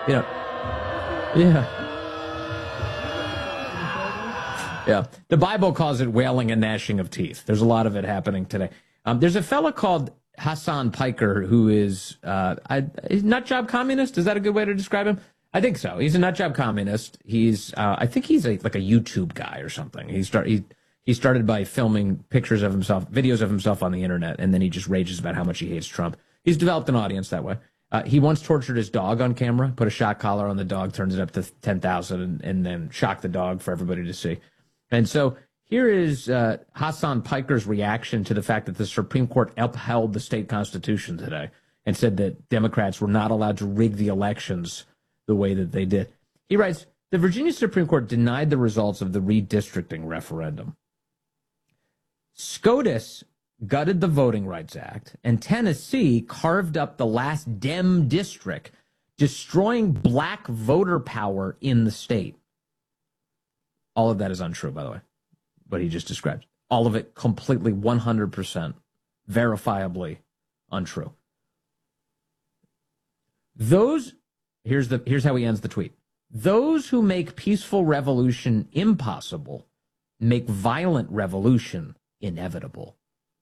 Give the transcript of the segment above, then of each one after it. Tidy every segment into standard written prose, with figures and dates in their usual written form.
You know, yeah. Yeah. The Bible calls it wailing and gnashing of teeth. There's a lot of it happening today. There's a fella called Hassan Piker who is he's a nut job communist. Is that a good way to describe him? I think so. He's a nut job communist. I think he's like a YouTube guy or something. He started by filming pictures of himself, videos of himself on the internet, and then he just rages about how much he hates Trump. He's developed an audience that way. He once tortured his dog on camera, put a shock collar on the dog, turns it up to 10,000, and then shocked the dog for everybody to see. And so here is Hassan Piker's reaction to the fact that the Supreme Court upheld the state constitution today and said that Democrats were not allowed to rig the elections the way that they did. He writes, the Virginia Supreme Court denied the results of the redistricting referendum. SCOTUS gutted the Voting Rights Act, and Tennessee carved up the last Dem district, destroying black voter power in the state. All of that is untrue, by the way, what he just described. All of it completely 100% verifiably untrue. Here's how he ends the tweet. Those who make peaceful revolution impossible make violent revolution inevitable.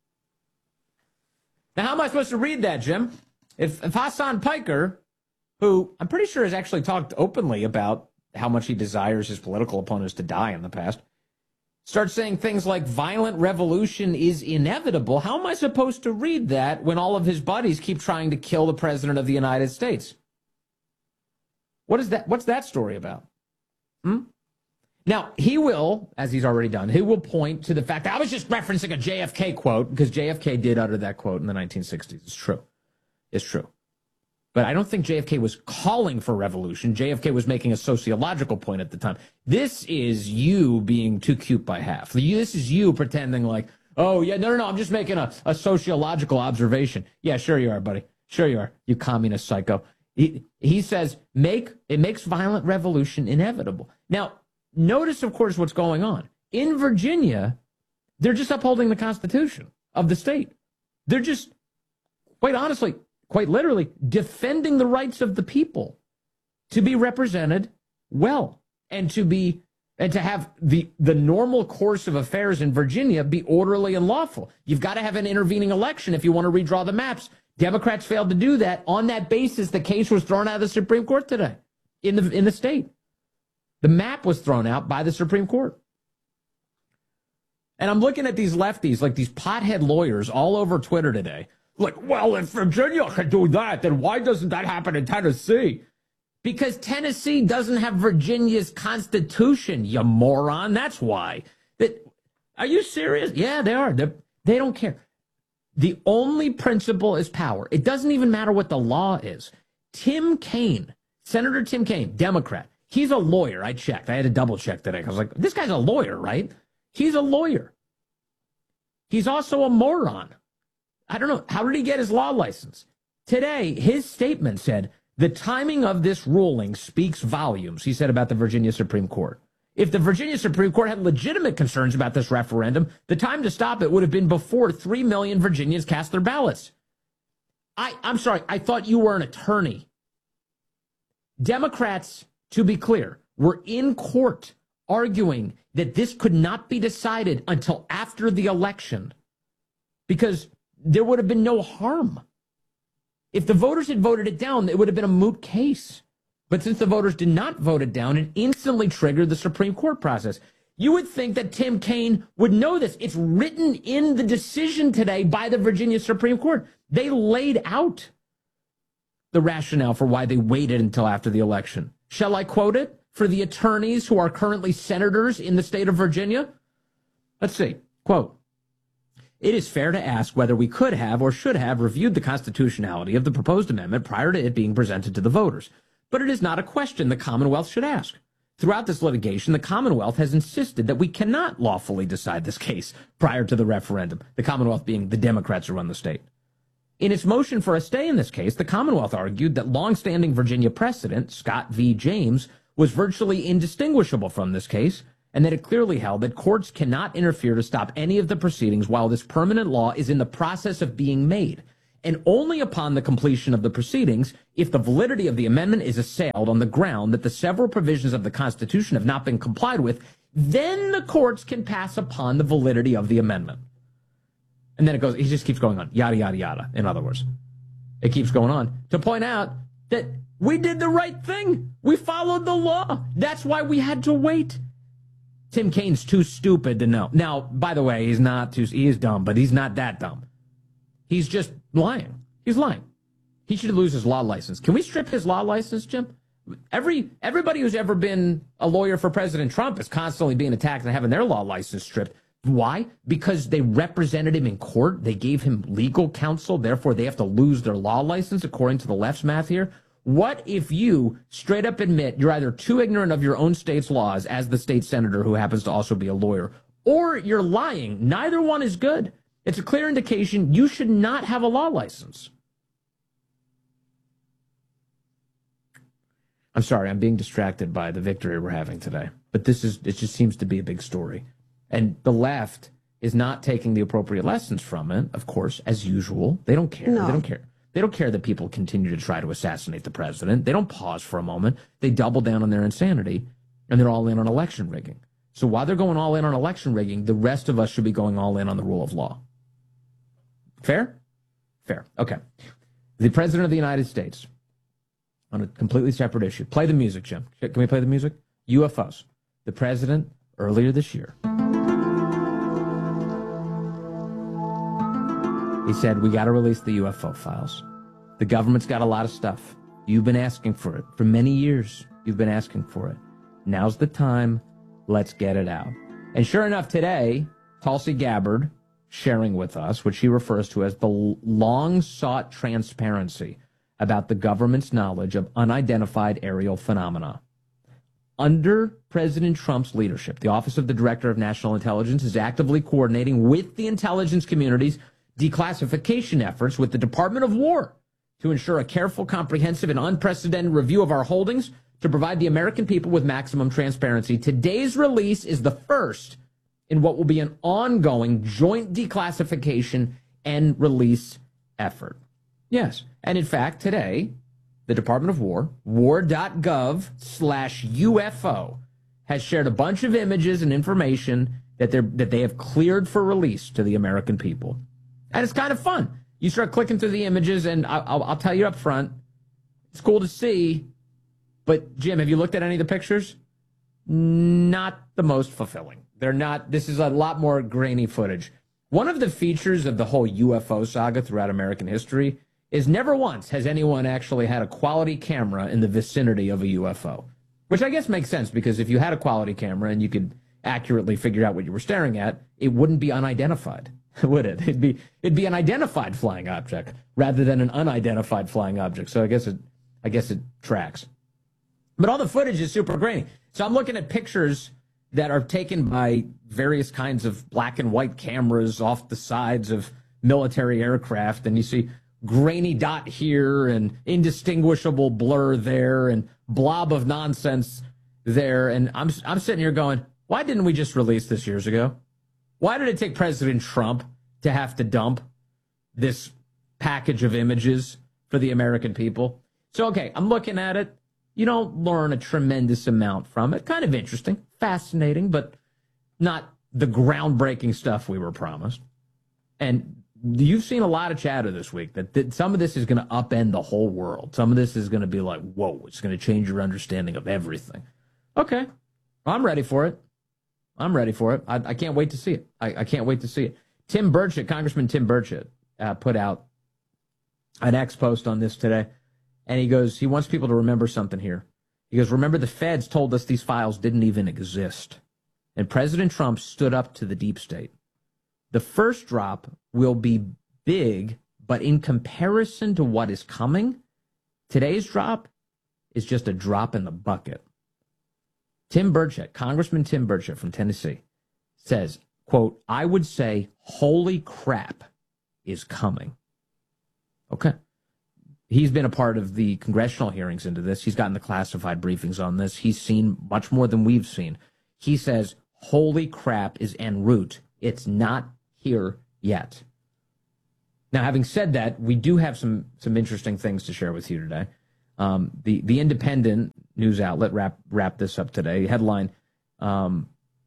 Now, how am I supposed to read that, Jim? If Hassan Piker, who I'm pretty sure has actually talked openly about how much he desires his political opponents to die in the past, starts saying things like violent revolution is inevitable, how am I supposed to read that when all of his buddies keep trying to kill the president of the United States? What is that? What's that story about? Now, he will, as he's already done, he will point to the fact that I was just referencing a JFK quote because JFK did utter that quote in the 1960s. It's true. It's true. But I don't think JFK was calling for revolution. JFK was making a sociological point at the time. This is you being too cute by half. This is you pretending like, oh, yeah, no, I'm just making a sociological observation. Yeah, sure you are, buddy. Sure you are, you communist psycho. He says, it makes violent revolution inevitable. Now, notice, of course, what's going on. In Virginia, they're just upholding the Constitution of the state. They're just, quite honestly, quite literally, defending the rights of the people to be represented well and to have the normal course of affairs in Virginia be orderly and lawful. You've got to have an intervening election if you want to redraw the maps. Democrats failed to do that. On that basis, the case was thrown out of the Supreme Court today in the state. The map was thrown out by the Supreme Court. And I'm looking at these lefties, like these pothead lawyers all over Twitter today. Like, well, if Virginia can do that, then why doesn't that happen in Tennessee? Because Tennessee doesn't have Virginia's constitution, you moron. That's why. Are you serious? Yeah, they are. They don't care. The only principle is power. It doesn't even matter what the law is. Tim Kaine, Senator Tim Kaine, Democrat. He's a lawyer. I checked. I had to double check today. I was like, this guy's a lawyer, right? He's a lawyer. He's also a moron. I don't know. How did he get his law license? Today, his statement said, the timing of this ruling speaks volumes, he said about the Virginia Supreme Court. If the Virginia Supreme Court had legitimate concerns about this referendum, the time to stop it would have been before 3 million Virginians cast their ballots. I'm sorry. I thought you were an attorney. Democrats, to be clear, were in court arguing that this could not be decided until after the election because there would have been no harm. If the voters had voted it down, it would have been a moot case. But since the voters did not vote it down, it instantly triggered the Supreme Court process. You would think that Tim Kaine would know this. It's written in the decision today by the Virginia Supreme Court. They laid out the rationale for why they waited until after the election. Shall I quote it for the attorneys who are currently senators in the state of Virginia? Let's see. Quote, it is fair to ask whether we could have or should have reviewed the constitutionality of the proposed amendment prior to it being presented to the voters. But it is not a question the Commonwealth should ask. Throughout this litigation, the Commonwealth has insisted that we cannot lawfully decide this case prior to the referendum, the Commonwealth being the Democrats who run the state. In its motion for a stay in this case, the Commonwealth argued that longstanding Virginia precedent, Scott v. James, was virtually indistinguishable from this case, and that it clearly held that courts cannot interfere to stop any of the proceedings while this permanent law is in the process of being made. and only upon the completion of the proceedings, if the validity of the amendment is assailed on the ground that the several provisions of the Constitution have not been complied with, then the courts can pass upon the validity of the amendment. And then it goes, he just keeps going on, yada, yada, yada, in other words. It keeps going on to point out that we did the right thing. We followed the law. That's why we had to wait. Tim Kaine's too stupid to know. Now, by the way, he is dumb, but he's not that dumb. He's just lying. He's lying. He should lose his law license. Can we strip his law license, Jim? Everybody who's ever been a lawyer for President Trump is constantly being attacked and having their law license stripped. Why? Because they represented him in court. They gave him legal counsel. Therefore, they have to lose their law license, according to the left's math here. What if you straight up admit you're either too ignorant of your own state's laws as the state senator who happens to also be a lawyer, or you're lying? Neither one is good. It's a clear indication you should not have a law license. I'm sorry, I'm being distracted by the victory we're having today. But it just seems to be a big story. And the left is not taking the appropriate lessons from it, of course, as usual. They don't care. No. They don't care. They don't care that people continue to try to assassinate the president. They don't pause for a moment. They double down on their insanity, and they're all in on election rigging. So while they're going all in on election rigging, the rest of us should be going all in on the rule of law. Fair? Fair. Okay. The President of the United States, on a completely separate issue. Play the music, Jim. Can we play the music? UFOs. The President, earlier this year, he said, we got to release the UFO files. The government's got a lot of stuff. You've been asking for it. For many years, you've been asking for it. Now's the time. Let's get it out. And sure enough, today, Tulsi Gabbard sharing with us what she refers to as the long-sought transparency about the government's knowledge of unidentified aerial phenomena. Under President Trump's leadership, the Office of the Director of National Intelligence is actively coordinating with the intelligence community's declassification efforts with the Department of War to ensure a careful, comprehensive, and unprecedented review of our holdings to provide the American people with maximum transparency. Today's release is the first in what will be an ongoing joint declassification and release effort. Yes, and in fact, today, the Department of War, war.gov/UFO, has shared a bunch of images and information that they have cleared for release to the American people. And it's kind of fun. You start clicking through the images, and I'll tell you up front, it's cool to see. But, Jim, have you looked at any of the pictures? Not the most fulfilling. They're not. This is a lot more grainy footage. One of the features of the whole UFO saga throughout American history is never once has anyone actually had a quality camera in the vicinity of a UFO, which I guess makes sense, because if you had a quality camera and you could accurately figure out what you were staring at, it wouldn't be unidentified, would it? It'd be an identified flying object rather than an unidentified flying object. So I guess it tracks. But all the footage is super grainy. So I'm looking at pictures that are taken by various kinds of black and white cameras off the sides of military aircraft, and you see grainy dot here and indistinguishable blur there and blob of nonsense there. And I'm sitting here going, why didn't we just release this years ago? Why did it take President Trump to have to dump this package of images for the American people? So, okay, I'm looking at it. You don't learn a tremendous amount from it. Kind of interesting, fascinating, but not the groundbreaking stuff we were promised. And you've seen a lot of chatter this week that some of this is going to upend the whole world. Some of this is going to be like, whoa, it's going to change your understanding of everything. Okay, I'm ready for it. I'm ready for it. I can't wait to see it. I can't wait to see it. Tim Burchett, Congressman Tim Burchett, put out an X post on this today. And he goes, he wants people to remember something here. He goes, remember, the feds told us these files didn't even exist. And President Trump stood up to the deep state. The first drop will be big, but in comparison to what is coming, today's drop is just a drop in the bucket. Tim Burchett, Congressman Tim Burchett from Tennessee, says, quote, I would say, holy crap is coming. Okay. He's been a part of the congressional hearings into this. He's gotten the classified briefings on this. He's seen much more than we've seen. He says, holy crap is en route. It's not here yet. Now, having said that, we do have some interesting things to share with you today. The Independent news outlet wrap this up today. Headline: Buzz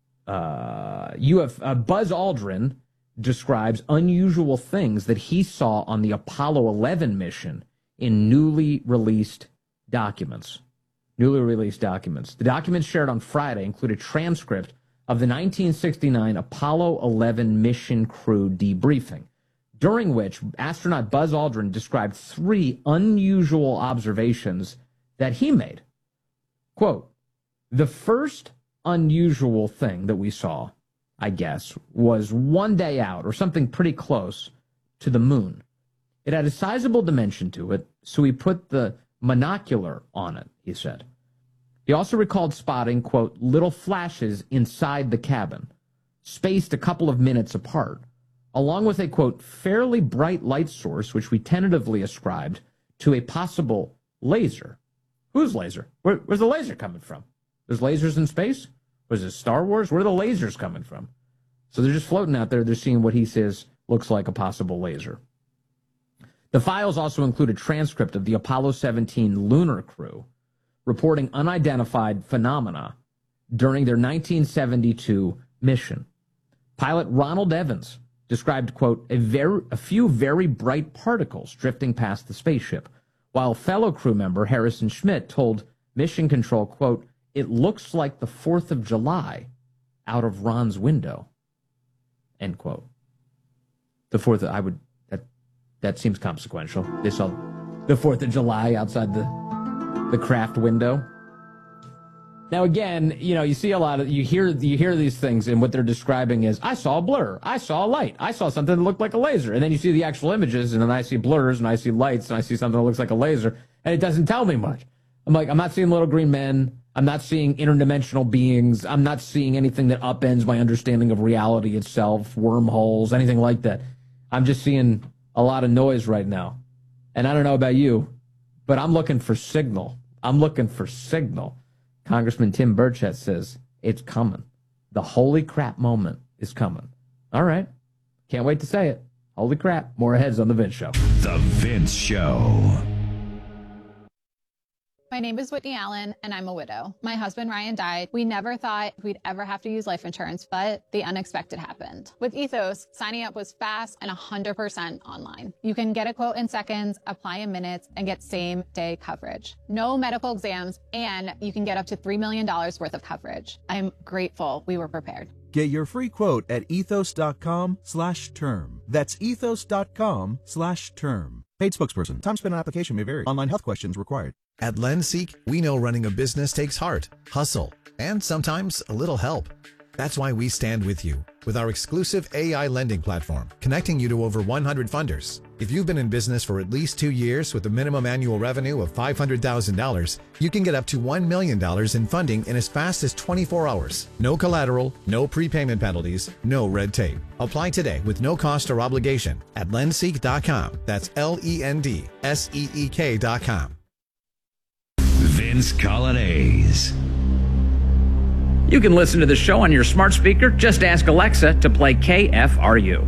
Aldrin describes unusual things that he saw on the Apollo 11 mission in newly released documents. The documents shared on Friday include a transcript of the 1969 Apollo 11 mission crew debriefing, during which astronaut Buzz Aldrin described 3 unusual observations that he made. Quote, the first unusual thing that we saw, I guess, was one day out or something pretty close to the moon. It had a sizable dimension to it, so we put the monocular on it, he said. He also recalled spotting, quote, little flashes inside the cabin, spaced a couple of minutes apart, along with a, quote, fairly bright light source, which we tentatively ascribed to a possible laser. Whose laser? Where's the laser coming from? There's lasers in space? Was it Star Wars? Where are the lasers coming from? So they're just floating out there. They're seeing what he says looks like a possible laser. The files also include a transcript of the Apollo 17 lunar crew reporting unidentified phenomena during their 1972 mission. Pilot Ronald Evans described, quote, a few very bright particles drifting past the spaceship, while fellow crew member Harrison Schmitt told Mission Control, quote, it looks like the 4th of July out of Ron's window, end quote. The 4th, that seems consequential. They saw the 4th of July outside the craft window. Now, again, you see a lot of, you hear these things, and what they're describing is, I saw a blur, I saw a light, I saw something that looked like a laser. And then you see the actual images, and then I see blurs, and I see lights, and I see something that looks like a laser, and it doesn't tell me much. I'm like, I'm not seeing little green men, I'm not seeing interdimensional beings, I'm not seeing anything that upends my understanding of reality itself, wormholes, anything like that. I'm just seeing a lot of noise right now. And I don't know about you, but I'm looking for signal. Congressman Tim Burchett says, it's coming. The holy crap moment is coming. All right. Can't wait to say it. Holy crap. More ahead on The Vince Show. The Vince Show. My name is Whitney Allen, and I'm a widow. My husband, Ryan, died. We never thought we'd ever have to use life insurance, but the unexpected happened. With Ethos, signing up was fast and 100% online. You can get a quote in seconds, apply in minutes, and get same-day coverage. No medical exams, and you can get up to $3 million worth of coverage. I'm grateful we were prepared. Get your free quote at ethos.com/term. That's ethos.com/term. Paid spokesperson. Time spent on application may vary. Online health questions required. At LendSeek, we know running a business takes heart, hustle, and sometimes a little help. That's why we stand with you with our exclusive AI lending platform, connecting you to over 100 funders. If you've been in business for at least 2 years with a minimum annual revenue of $500,000, you can get up to $1 million in funding in as fast as 24 hours. No collateral, no prepayment penalties, no red tape. Apply today with no cost or obligation at lendseek.com. That's LENDSEEK.com. Vince Coglianese. You can listen to the show on your smart speaker. Just ask Alexa to play KFRU.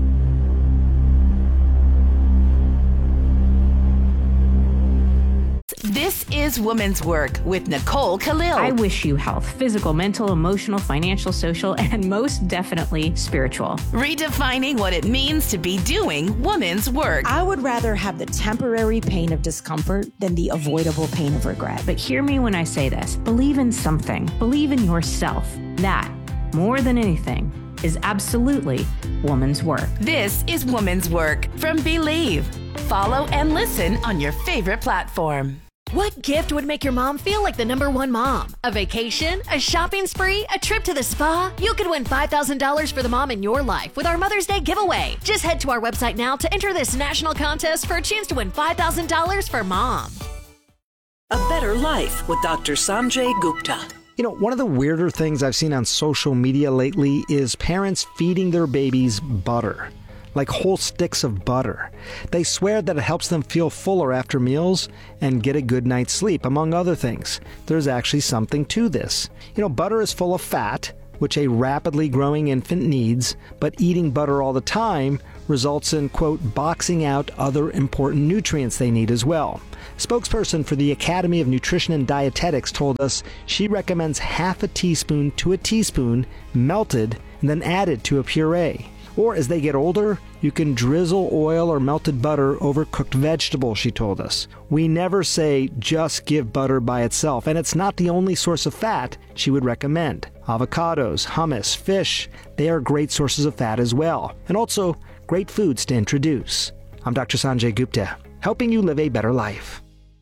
This is Women's Work with Nicole Khalil. I wish you health, physical, mental, emotional, financial, social, and most definitely spiritual. Redefining what it means to be doing women's work. I would rather have the temporary pain of discomfort than the avoidable pain of regret. But hear me when I say this. Believe in something. Believe in yourself. That, more than anything, is absolutely woman's work. This is Women's Work from Believe. Follow and listen on your favorite platform. What gift would make your mom feel like the #1 mom? A vacation? A shopping spree? A trip to the spa? You could win $5,000 for the mom in your life with our Mother's Day giveaway. Just head to our website now to enter this national contest for a chance to win $5,000 for mom. A Better Life with Dr. Sanjay Gupta. You know, one of the weirder things I've seen on social media lately is parents feeding their babies butter. Like whole sticks of butter. They swear that it helps them feel fuller after meals and get a good night's sleep, among other things. There's actually something to this. You know, butter is full of fat, which a rapidly growing infant needs, but eating butter all the time results in, quote, boxing out other important nutrients they need as well. Spokesperson for the Academy of Nutrition and Dietetics told us she recommends half a teaspoon to a teaspoon melted and then added to a puree. Or as they get older, you can drizzle oil or melted butter over cooked vegetables, she told us. We never say just give butter by itself, and it's not the only source of fat she would recommend. Avocados, hummus, fish, they are great sources of fat as well, and also great foods to introduce. I'm Dr. Sanjay Gupta, helping you live a better life.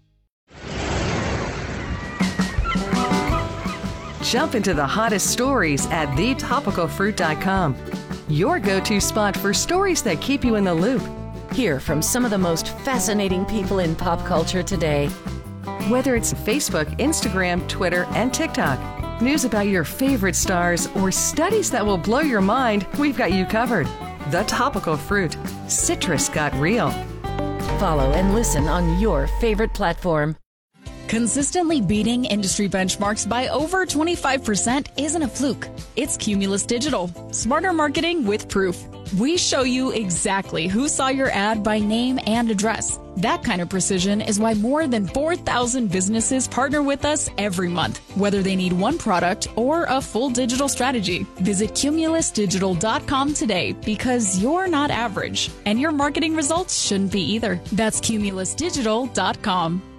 Jump into the hottest stories at thetopicalfruit.com. Your go-to spot for stories that keep you in the loop. Hear from some of the most fascinating people in pop culture today. Whether it's Facebook, Instagram, Twitter, and TikTok, news about your favorite stars, or studies that will blow your mind, we've got you covered. The Topical Fruit. Citrus got real. Follow and listen on your favorite platform. Consistently beating industry benchmarks by over 25% isn't a fluke. It's Cumulus Digital. Smarter marketing with proof. We show you exactly who saw your ad by name and address. That kind of precision is why more than 4,000 businesses partner with us every month, whether they need one product or a full digital strategy. Visit cumulusdigital.com today because you're not average, and your marketing results shouldn't be either. That's cumulusdigital.com.